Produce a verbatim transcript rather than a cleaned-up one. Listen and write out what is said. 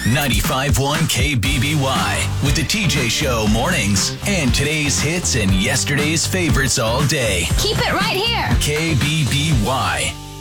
ninety-five point one K B B Y with the T J Show mornings and today's hits and yesterday's favorites all day. Keep it right here. K B B Y.